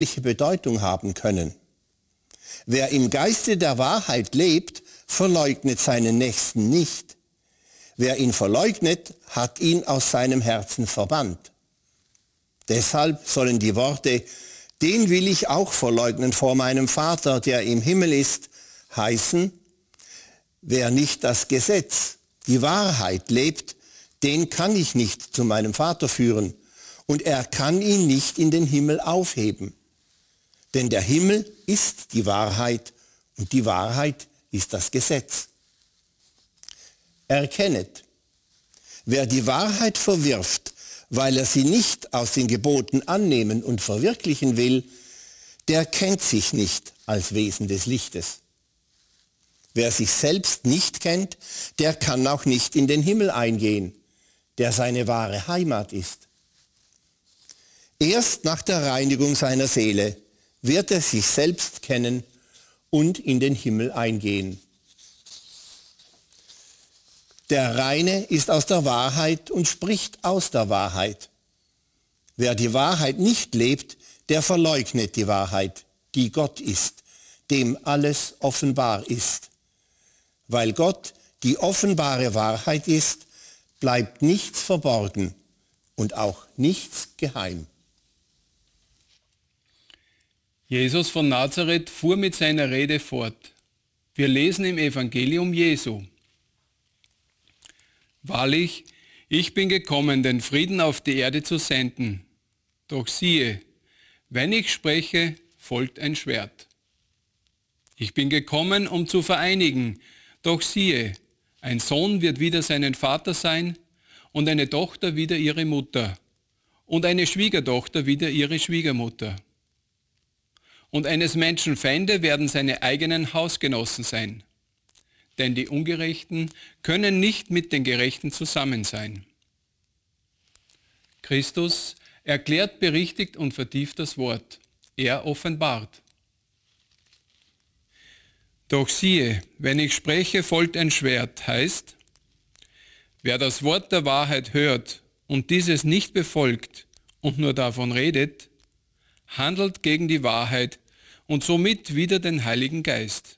Bedeutung haben können. Wer im Geiste der Wahrheit lebt, verleugnet seinen Nächsten nicht. Wer ihn verleugnet, hat ihn aus seinem Herzen verbannt. Deshalb sollen die Worte, den will ich auch verleugnen vor meinem Vater, der im Himmel ist, heißen, wer nicht das Gesetz, die Wahrheit lebt, den kann ich nicht zu meinem Vater führen und er kann ihn nicht in den Himmel aufheben. Denn der Himmel ist die Wahrheit und die Wahrheit ist das Gesetz. Erkennet, wer die Wahrheit verwirft, weil er sie nicht aus den Geboten annehmen und verwirklichen will, der kennt sich nicht als Wesen des Lichtes. Wer sich selbst nicht kennt, der kann auch nicht in den Himmel eingehen, der seine wahre Heimat ist. Erst nach der Reinigung seiner Seele wird er sich selbst kennen und in den Himmel eingehen. Der Reine ist aus der Wahrheit und spricht aus der Wahrheit. Wer die Wahrheit nicht lebt, der verleugnet die Wahrheit, die Gott ist, dem alles offenbar ist. Weil Gott die offenbare Wahrheit ist, bleibt nichts verborgen und auch nichts geheim. Jesus von Nazareth fuhr mit seiner Rede fort. Wir lesen im Evangelium Jesu. Wahrlich, ich bin gekommen, den Frieden auf die Erde zu senden. Doch siehe, wenn ich spreche, folgt ein Schwert. Ich bin gekommen, um zu vereinigen. Doch siehe, ein Sohn wird wieder seinen Vater sein und eine Tochter wieder ihre Mutter und eine Schwiegertochter wieder ihre Schwiegermutter. Und eines Menschen Feinde werden seine eigenen Hausgenossen sein. Denn die Ungerechten können nicht mit den Gerechten zusammen sein. Christus erklärt, berichtigt und vertieft das Wort. Er offenbart. Doch siehe, wenn ich spreche, folgt ein Schwert, heißt, wer das Wort der Wahrheit hört und dieses nicht befolgt und nur davon redet, handelt gegen die Wahrheit und somit wider den Heiligen Geist.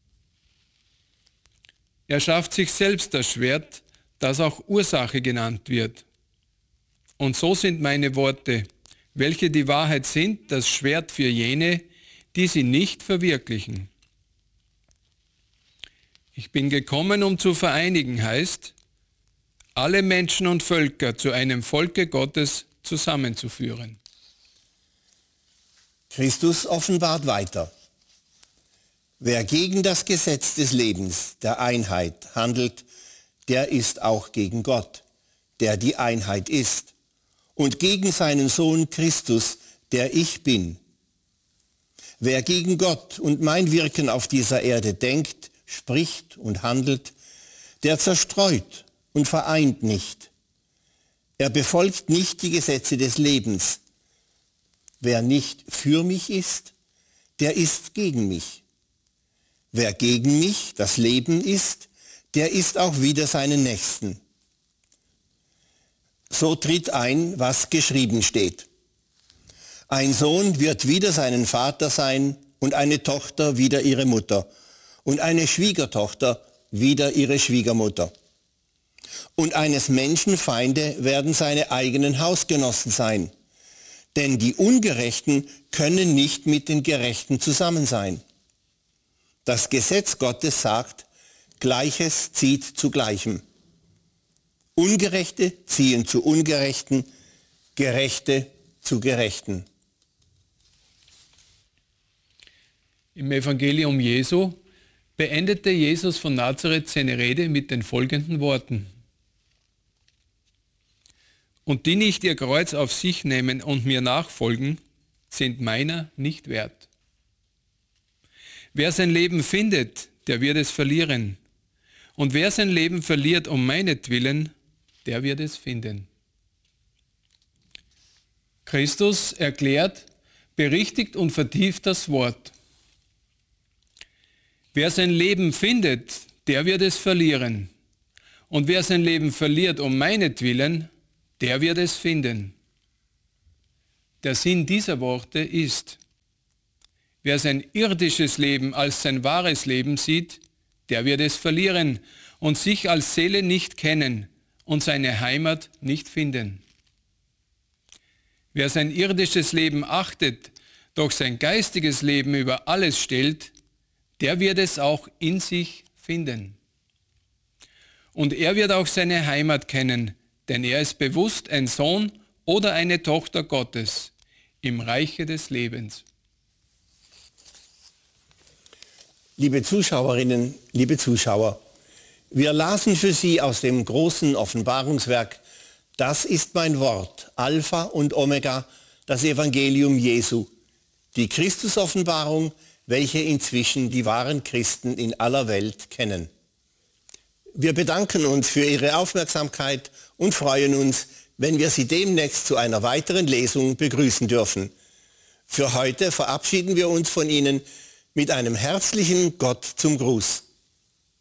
Er schafft sich selbst das Schwert, das auch Ursache genannt wird. Und so sind meine Worte, welche die Wahrheit sind, das Schwert für jene, die sie nicht verwirklichen. Ich bin gekommen, um zu vereinigen, heißt, alle Menschen und Völker zu einem Volke Gottes zusammenzuführen. Christus offenbart weiter. Wer gegen das Gesetz des Lebens, der Einheit, handelt, der ist auch gegen Gott, der die Einheit ist, und gegen seinen Sohn Christus, der ich bin. Wer gegen Gott und mein Wirken auf dieser Erde denkt, spricht und handelt, der zerstreut und vereint nicht. Er befolgt nicht die Gesetze des Lebens. Wer nicht für mich ist, der ist gegen mich. Wer gegen mich, das Leben ist, der ist auch wider seinen Nächsten. So tritt ein, was geschrieben steht. Ein Sohn wird wider seinen Vater sein und eine Tochter wider ihre Mutter und eine Schwiegertochter wider ihre Schwiegermutter. Und eines Menschen Feinde werden seine eigenen Hausgenossen sein. Denn die Ungerechten können nicht mit den Gerechten zusammen sein. Das Gesetz Gottes sagt, Gleiches zieht zu Gleichem. Ungerechte ziehen zu Ungerechten, Gerechte zu Gerechten. Im Evangelium Jesu beendete Jesus von Nazareth seine Rede mit den folgenden Worten. Und die nicht ihr Kreuz auf sich nehmen und mir nachfolgen, sind meiner nicht wert. Wer sein Leben findet, der wird es verlieren. Und wer sein Leben verliert um meinetwillen, der wird es finden. Christus erklärt, berichtigt und vertieft das Wort. Wer sein Leben findet, der wird es verlieren. Und wer sein Leben verliert um meinetwillen, der wird es finden. Der Sinn dieser Worte ist, Wer sein irdisches Leben als sein wahres Leben sieht, der wird es verlieren und sich als Seele nicht kennen und seine Heimat nicht finden. Wer sein irdisches Leben achtet, doch sein geistiges Leben über alles stellt, der wird es auch in sich finden. Und er wird auch seine Heimat kennen, denn er ist bewusst ein Sohn oder eine Tochter Gottes im Reiche des Lebens. Liebe Zuschauerinnen, liebe Zuschauer, wir lasen für Sie aus dem großen Offenbarungswerk Das ist mein Wort, Alpha und Omega, das Evangelium Jesu, die Christusoffenbarung, welche inzwischen die wahren Christen in aller Welt kennen. Wir bedanken uns für Ihre Aufmerksamkeit und freuen uns, wenn wir Sie demnächst zu einer weiteren Lesung begrüßen dürfen. Für heute verabschieden wir uns von Ihnen mit einem herzlichen Gott zum Gruß.